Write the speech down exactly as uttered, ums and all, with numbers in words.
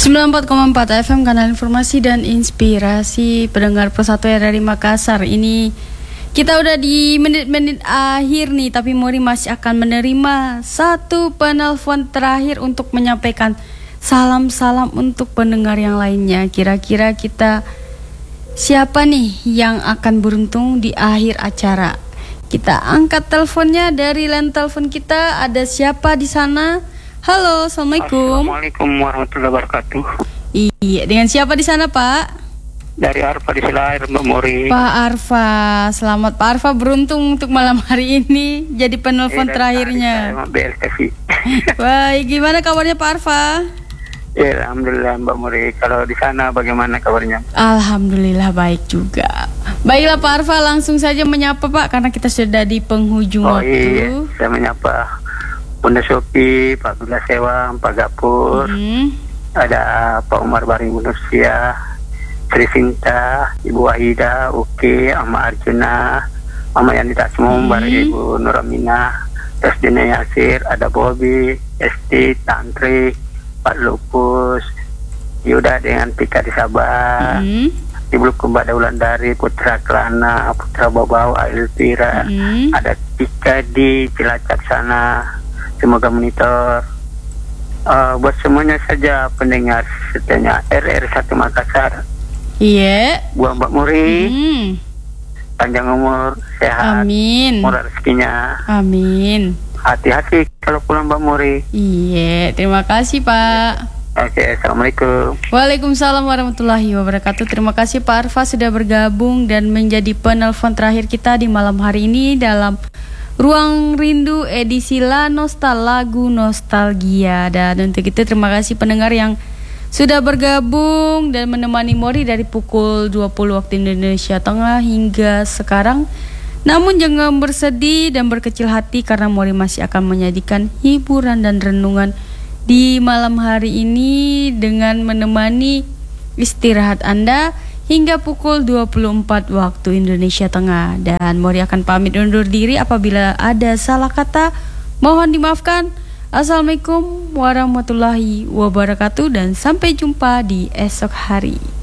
sembilan puluh empat koma empat F M, kanal informasi dan inspirasi pendengar Persatu R R I Makassar. Ini kita udah di menit-menit akhir nih, tapi Mori masih akan menerima satu penelpon terakhir untuk menyampaikan salam-salam untuk pendengar yang lainnya. Kira-kira kita siapa nih yang akan beruntung di akhir acara? Kita angkat teleponnya dari line telepon kita. Ada siapa di sana? Halo, assalamualaikum. Assalamualaikum warahmatullahi wabarakatuh. Iya, dengan siapa di sana, Pak? Dari Arfa di Silair, Mbak Mori. Pak Arfa, selamat Pak Arfa, beruntung untuk malam hari ini jadi penelpon Eh, terakhirnya. Saya B L T V. Baik, gimana kabarnya Pak Arfa? Ya, alhamdulillah Mbak Mori. Kalau di sana bagaimana kabarnya? Alhamdulillah baik juga. Baiklah Pak Arfa, langsung saja menyapa Pak, karena kita sudah di penghujung Oh waktu. iya, saya menyapa Bunda Sopi, Pak Bila Sewang, Pak Gapur, Hmm. ada Pak Umar Bari Manusia, Sri Sinta, Ibu Wahida, Uki, Ama Arjuna, Ama Yanita Semumbar, Hmm. Ibu Nuramina, terus Dina Yasir, ada Bobby, Esti, Tantri, Pak Lupus, Yuda dengan Tika di Sabah, Hmm. Ibu Kumba Wulandari, Putra Kelana, Putra Babau, Ailtira, Hmm. ada Tika di Cilacap sana. Semoga monitor uh, buat semuanya saja pendengar setianya R R satu Makassar. Iya. Buat Mbak Muri, Hmm. panjang umur, sehat, Amin. murah rezekinya. Amin. Hati-hati kalau pulang Mbak Muri. Iya, terima kasih Pak. Oke, assalamualaikum. Waalaikumsalam warahmatullahi wabarakatuh. Terima kasih Pak Arfa sudah bergabung dan menjadi penelpon terakhir kita di malam hari ini dalam Ruang Rindu edisi La Nostal, lagu nostalgia. Dan untuk itu terima kasih pendengar yang sudah bergabung dan menemani Mori dari pukul dua puluh waktu Indonesia Tengah hingga sekarang. Namun jangan bersedih dan berkecil hati, karena Mori masih akan menyajikan hiburan dan renungan di malam hari ini dengan menemani istirahat Anda hingga pukul dua puluh empat waktu Indonesia Tengah. Dan Mori akan pamit undur diri. Apabila ada salah kata, mohon dimaafkan. Assalamualaikum warahmatullahi wabarakatuh, dan sampai jumpa di esok hari.